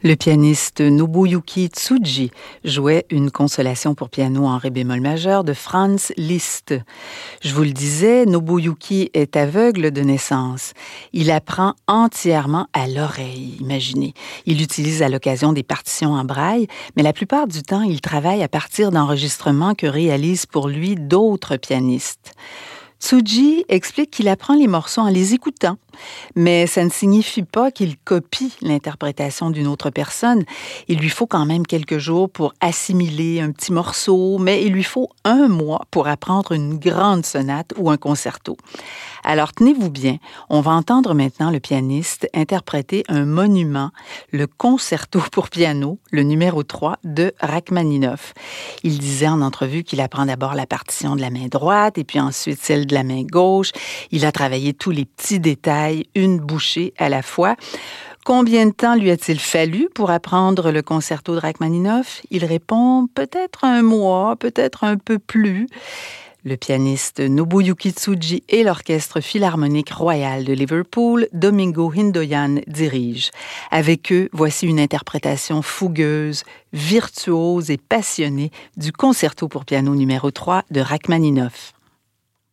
Le pianiste Nobuyuki Tsuji jouait une consolation pour piano en ré bémol majeur de Franz Liszt. Je vous le disais, Nobuyuki est aveugle de naissance. Il apprend entièrement à l'oreille, imaginez. Il utilise à l'occasion des partitions en braille, mais la plupart du temps, il travaille à partir d'enregistrements que réalisent pour lui d'autres pianistes. Tsuji explique qu'il apprend les morceaux en les écoutant, mais ça ne signifie pas qu'il copie l'interprétation d'une autre personne. Il lui faut quand même quelques jours pour assimiler un petit morceau, mais il lui faut 1 mois pour apprendre une grande sonate ou un concerto. Alors tenez-vous bien, on va entendre maintenant le pianiste interpréter un monument, le concerto pour piano, le numéro 3 de Rachmaninoff. Il disait en entrevue qu'il apprend d'abord la partition de la main droite et puis ensuite celle de la main gauche. Il a travaillé tous les petits détails, une bouchée à la fois. Combien de temps lui a-t-il fallu pour apprendre le concerto de Rachmaninoff? Il répond peut-être 1 mois, peut-être un peu plus. Le pianiste Nobuyuki Tsuji et l'Orchestre Philharmonique Royal de Liverpool, Domingo Hindoyan dirige. Avec eux, voici une interprétation fougueuse, virtuose et passionnée du concerto pour piano numéro 3 de Rachmaninoff.